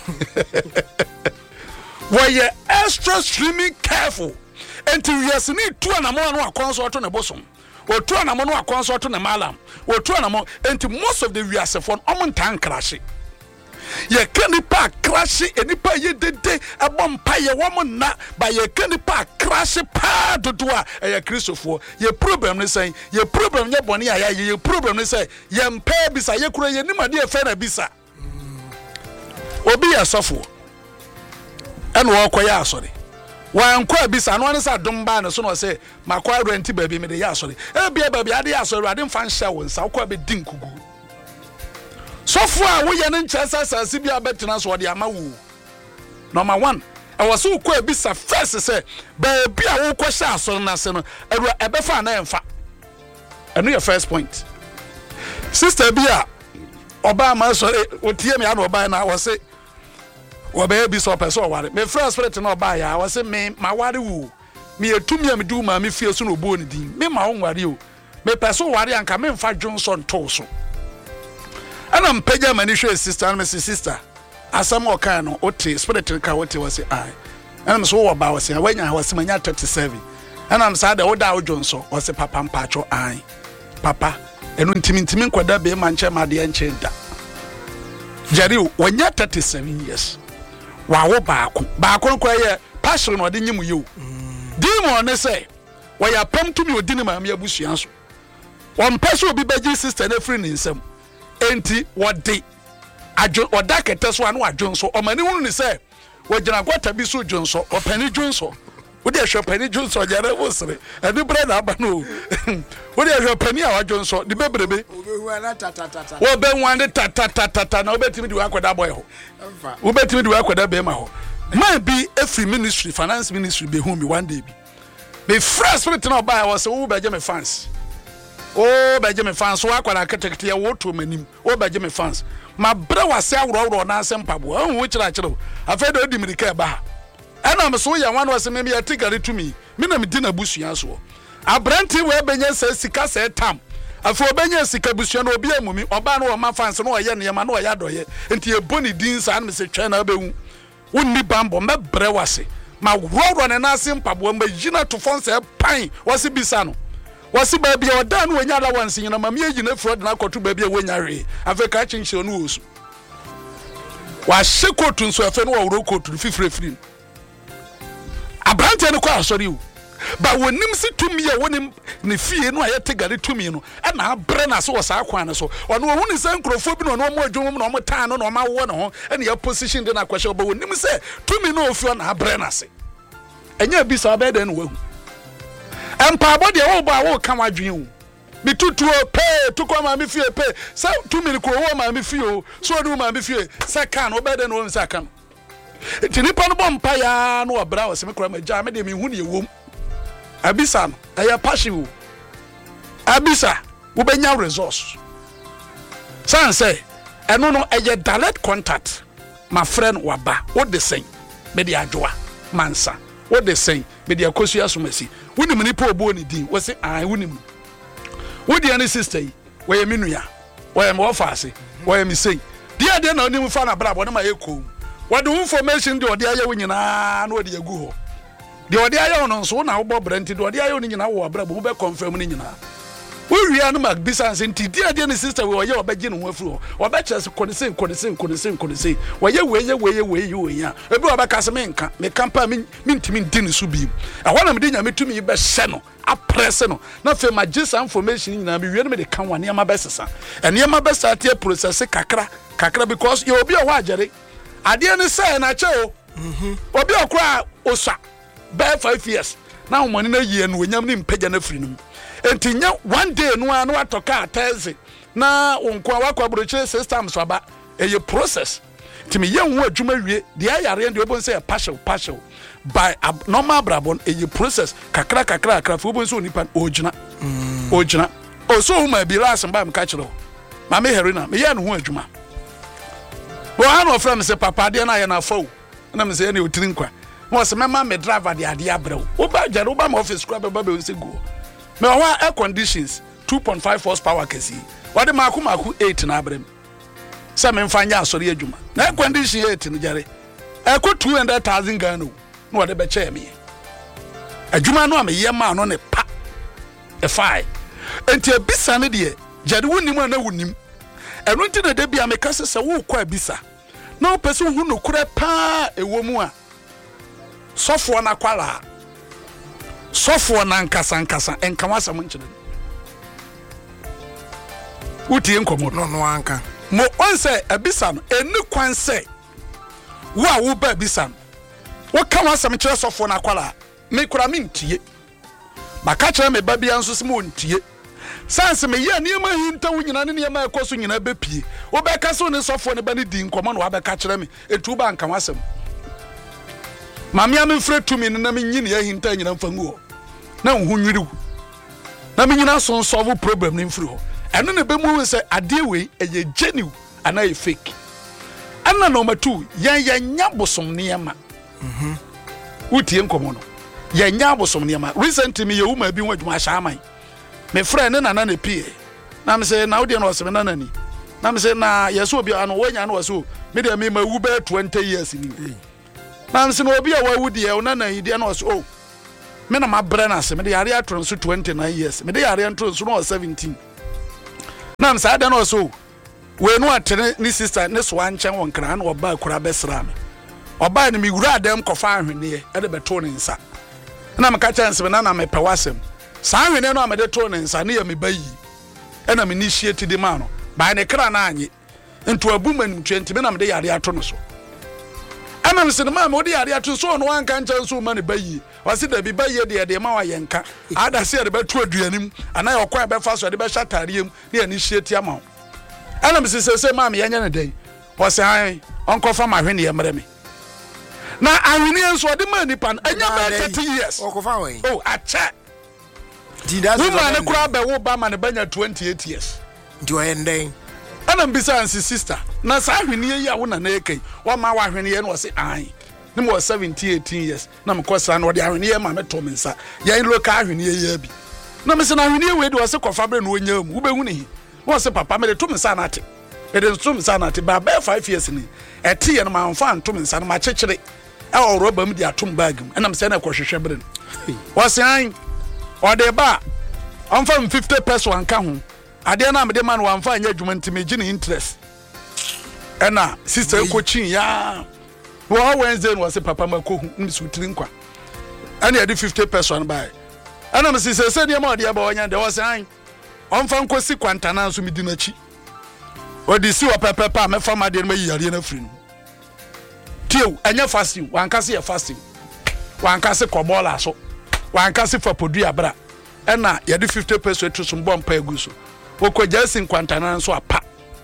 why extra streaming careful until yes ni tu anamo no akonsort to ne bosom o tu anamo no akonsort to ne malam o tu anamo until most of the wiase for om ntan crash ye kanipa crash enipa ye dede abompa ye wom na ba ye kanipa crash pa dodo a ye Christopher ye problem ne say ye problem ye bone ya ye problem ne say ye mpa bisa ye kura ye nimade e fe na bisa obi asofo ene wo koya asori wan kwa bisa no say dom ba no so no say makwa rent baby me de ya asori e bia baby ade ya asori ade mfa nhya wo nsa kwa be din kugu sofo a wo ye ne nkyesa sase bia betena so de ama wo number 1 I was so kwa bisa first say baby a wo kwa sha asori na se no e be fa na emfa eno your first point sister bia oba ma so otie me ado oba na wo say wo be bi so person ware me first spirit na oba ya wo say me ma ware wu me etumi am du ma me fie so no bo ni din me ma won ware o me person ware anka me mfa Johnson to so ana mpega mani hwe sister na me sister asam o kan no ote spirit ka wote wo say ai ana me so wo ba wo say wanya wo say manya 37 ana me say da wo da wo Johnson wo say papa mpacho ai papa enu ntimi nkwada be ma nche ma de nche da jari wanya 37 years wawo baako kwa ye pastor no de nyim ye o demon ne say wa ya pam to mi odi ne ma me abusua so won person obi beji sister na free ni nsam enti wode ajo oda kete so anu adwo so o mani hunu ni say wo gina kwata bi so dwo so o pani dwo so wo de hwe pani dwo so jare wo sere edi bre na aba no wo de hwe pani a wadwo so de bebrebe obehu ana tatatata wo be nwande tatatata na obetimi di akwada boy ho obetimi di akwada be ma ho man bi every ministry finance ministry be hu me one day bi me fresh spirit na oba was wo be je me fans o be je me fans wo akwada ketekete ya wo to manim wo be je me fans ma bre wase awro na asem pabo wo kira kira afa do di mirika ba ana me so ya wan wase me ya tigare to me na me di na busua so abranti we benye se sika se tam afo benye sika busua no obi amumi oba no ma fans no ye ne ma no ya doye enti e boni din sa na me se twa na bewu wonni bambo me bre wase ma woro ne na asem pabo ma yina to fon se pan wase bisa no wase ba bia oda no nya allowance nyina ma me yina fraud na akoto ba bia wonya hwe afeka chinchiro no osu wa shekotu nso afa no woro kotu fifrefri abrante ne kwa asori o ba wonim si tumi ya wonim ne fie no ayete gare tumi no na abre na so wasa akwan so ono wo ni san krofo bi no no mo adwom no mo tan no no ma wo no ho ene ya position de na kwahye ba wonim se tumi no ofio na abre na se enya bi sa ba de no wahu empa body wo ba wo ka wadwen o bi tutuo pe tukwa ma mi fie pe sa tumi ko wo ma mi fie o so do ma mi fie se kan wo ba de no wo se kan tinipa no bompa ya no obra wo se me kura ma ja me de me hu ne ewom abisa no aya passion abisa wo benya resource san say eno no eye direct contact my friend waba what the same me de adwoa mansa what the same me de akosu asomasi wonim ni po obo ni din wo se ai wonim wo de ani sister yi wo ye minua wo ye mo faase wo ye mi sei dia de na onim fa na bra bo na ma yeko wo de information de ode aye wo nyina na ode agu ho de ode aye no so na wo bo brenti de ode aye no nyina wo abra bo be confirm ni nyina wo wia no mag bisan senti dia de ni sister wo ye obegye no ho afuru ho obechese konisen wo ye we ya ebi obekase me nka me kampa me ntimi ndi ni so bi ahwana me de nya metumi be hye no apresse no na fe magisa information nyina me wie no me de kan wane ma besesa ene ma besate process kakra because you obi o wa agere ade ne say na che o obi okra osa be 5 years na wo mani na yie no onyam ni mpagya na firi no entinya one day no anu atoka ateze na wonkwa wakwa broche system so aba eye process timi ye nwo adwuma wie de ayare de obon say partial by normal brabon eye process kakra fu obon so nipa ogina o so huma bi ras mba mka kire ma me herina me ye no ho adwuma bo han of friend say papa de na ye na fawo na me say na otiri nkwa mo se mema me driver de ade abrew wo ba jare wo ba ma office kura ba be say go me wa air conditions 2.5 horsepower kasi wade maku 8 na abrem se me mfanya asori adwuma na air condition 8 no jare eko 200,000 Ghana no wade be che me adwuma no am ye ma no ne pa e fai enti abisa ne de jare wonim na wonim eno nti na de bia me kase se wo kwa abisa na o pese hu no kura pa ewo mu a sofo na kwala sofo na nkasa enka wasam nkyere utie nkomo no anka mo onse abisa no eni kwanse wo a wo ba abisa what come as some chess of one aquala make what I mean to ye my catcher me baby and so moon to ye sans me ya near my hinta when you're near my cousin in a bepi or back as soon as off when a bandy command or catcher me a 2 bank come as him mammy I'm afraid to me and I mean yin hinta in a fango now who you do na me nyina so solve problem nim free ho eno na be mu say ade we eye genuine and I fake ana number 2 yan nya bosom niema utie nkomo no yan nya bosom niema recently me ye wuma bi wadwuma hyaman me friend na na pie na me say na ode na oseme na nani na me say na yeso obi ano wanya na waso me de me ma wu be 20 years ni na me say no obi a wa wudi e na na ide na waso me na mabre na se me de yare atron so 29 years me de yare atron so no 17 na am sa da no so we no atene ni sister ne so anchen won kra na oba kura besra me oba ni mi wura adem kofa ahwene e de beto ne nsa na me ka chance me na me pewasem sa ahwene no am de to ne nsa ne ya me bayi e na me initiate di ma no ba ne kra na anye nto abumanim 20 me na me de yare atron so ana se ma me de yare atron so no anka nchen so ma ne bayi wasi da bi baye de ma wa yenka ada se de beto aduanim ana ye okwa be fa so de be shatariem ne initiate ama ana me se ma me yenya ne den wasi han onko fa ma hwene ye mre me na ahwene enso de ma nipa anya be 30 years okofa wen oh acha dida so ma ne kura be wo ba ma ne banya 28 years ndio enden ana mbisa ansi sister na sa ahwene ye ya wo na ekai wa ma wa ahwene ye no wasi an ne mo 17 18 years na me kosa na wo de ahwene ye ma me to me nsa ya local ahwene ye ya bi na me se na ahwene ye we de wasi kofa bre no onya mu wo be hu ne wo se papa me de to me nsa na ate e de to me nsa na ate ba 5 years ni e tie no ma mfa to me nsa na ma chekere e o roba me de atom bag mu na me se na kohwehwe bre no wasi an o de ba on fa 50 pesos anka ho ade na me de man wa mfa anya adwuma ntime gine interest ena sister ekochin ya wo Wednesday no say papa makohu nsu trinkwa ana ya di 50 pesos an buy ana me sister say de ma de ba onya de wo say an on fa nkosi kwantana nso me di nachi odi si wa pepepa me fa ma de ma yiyare na free no tio anya fasting wan kase ya fasting wan kase kobola so wan kase fa podu abra ena ya di 50 pesos etu so mbom pa eguso woko jasin kwantana nso apa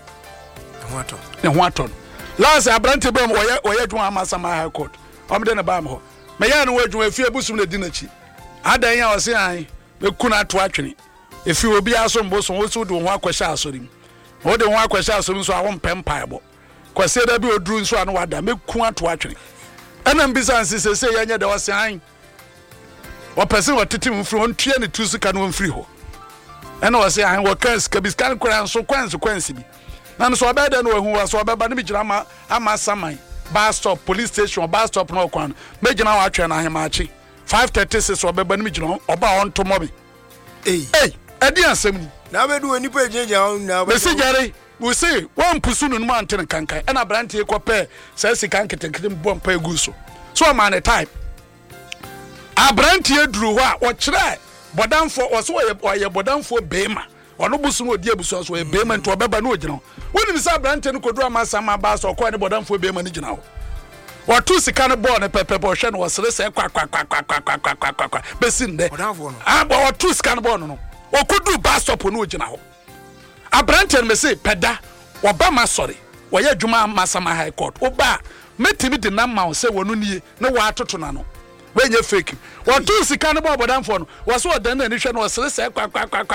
ne hoaton last abrante bam oye dwuma amasama high court omde ne bam ho me ya no wadwuma fi abusum ne dinachi adan ya ose an me kuna to atwene efi obi aso mboso wo so do ho akwhya asorim wo de ho akwhya asorim so ahom pempaebo kwase da bi oduru nso anu wada me kuna to atwene ana mbisa ansise se ya nya da wose an wo person wo tetim fri on tue ne tusu ka no mfri ho ana wose an wo kan skabiskan kran so kwansi bi na so abeda no ehu so abeba ne bigina ama saman bus stop police station bus stop no kwan bigina wa atwe na ahemachi 5:36 so abeba ne bigina oba on to mobi edi asem ni na bedu onipa ejeja on na be sigare we say one pusu no man ten kankan na brante ekope say sikan keteketem bompa eguso so man type abrante eduru ho a wo kire bodamfo wo so ye bodamfo beema ono busu no odi abusu so e beema nto obeba no ogina woni misa brante no koduru amasama ba so ko ne bodamfo beema ni gina ho watu sika no ball ne pepepe hwe no wosere se kwa besinde bodamfo no aba watu sika no ball no okoduru ba stop no ogina ho abrante no me se peda oba masori woye adwuma amasama high court oba metimi de na ma se wonu nie ne wa atoto na no wenye fake watu sika no bodamfo no waso odan na ni hwe no wosere se kwa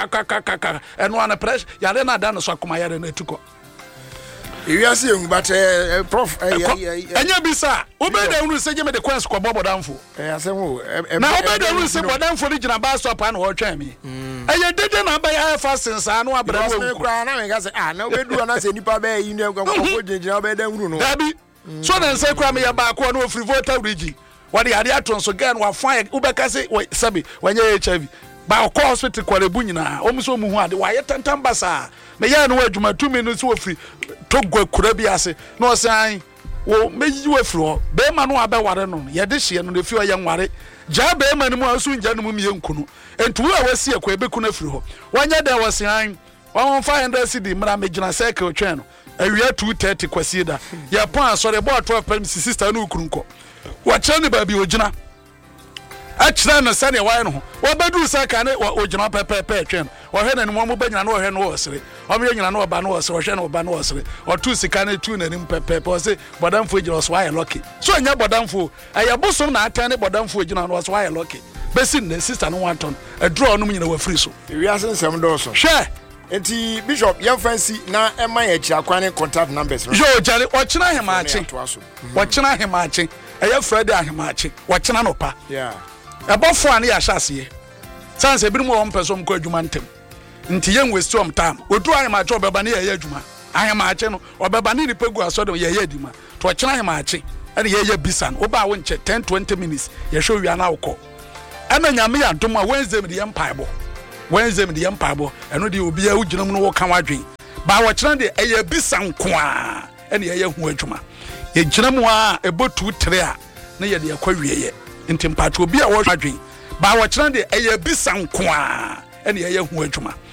eno ana pressure yare na da no so akoma yare na etuko iwiase yu but prof anya bisa obeda unu se jeme de kwens ko bodamfo asemo na obeda unu se bodamfo ni gina ba stop an ho twa mi eye dede na ba ya fa sensa no abra wo kwa na me ga se na obedu na se nipa ba yi ne ko jinjina obeda nguru no dabi so na nse kwa me ya ba ko no free voter region wadi yare aton so gan wa fan ubeka se sabi wanya HIV ba ko hospital kwarebu nyina omso mu hu ade wa yetantam basa me ya no adwuma 2 minutes wo free togwa kura bi ase no san wo meyi wo free ho be ma no abeware no ye de hye no fi o ye nware ja be ma no mu asu nja no mu miye nkunu entu a wasi akwa ebeku na free ho wanya da wasan 100 cedi mra me gina cycle twen no awia 230 kwasi da ya pon asore bo 12 pm sister no ukurunko wɔkyerɛ ne baabi ogyina akyerɛ no sɛdeɛ wayɛ no ho wɔbɛduru sɛ ka ne ogyina pɛpɛpɛ twɛn no ɔhwɛ n'anim ɔmo bɛnyina no ɔhwɛ no wɔ sere ɔmo yɛ nyina no ɔba no wɔ sere ɔhwɛ no ɔba no wɔ sere ɔtu sika no tu n'anim pɛpɛpɛ ɔsɛ bɔdamfoɔ gyina ɔso ayɛ lɔki so ɛnyɛ bɔdamfoɔ ɛyɛ bosom na atɛn ne bɔdamfoɔ gyina no ɔso ayɛ lɔki bɛsi ne sister no wantɔn ɛduru ɔnom nyina wafiri so wiase nsɛm dɔɔso hwɛ enti bishop yɛmfa si na ɛma yɛ akyira kwan ne contact numbers yo gyare ɔkyena ahemaakye wɔkyena ahemaakye ɛyɛ Friday ahemaakye wɔkyena no pa ɛbɔfo a ne yɛahyɛ aseɛ sanse ebinom wɔ mpɛ so mkɔ adwuma ntɛm nti yɛn waste om time odu ahemaakye ɔbɛba ne yɛyɛ adwuma ahemaakye no ɔbɛba ne nipa gu asɔre yɛyɛ adwuma to ɔkyena ahemaakye ɛne yɛyɛ bisa no woba wo nkyɛ 10-20 minutes yɛhwɛ wia na wokɔ ɛna nyame yɛ adom a Wednesday de yɛ mpaebɔ ɛno de obi a wogyina mu no wɔka wadwen ba wɔkyena de ɛyɛ bisa nko a ɛne yɛyɛ ho adwuma yɛgyina mu a ɛbɔ 2-3 a ne yɛde yɛkɔ wieyɛ nti mpato obi a wɔhwɛ adwen ba wɔkyena de ɛyɛ bisa nko a ɛne yɛyɛ ho adwuma